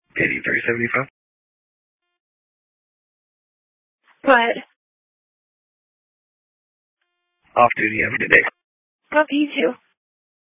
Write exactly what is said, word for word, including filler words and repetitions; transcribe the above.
eighty-three seventy-five. What? Off duty. Have a good day. Love you too.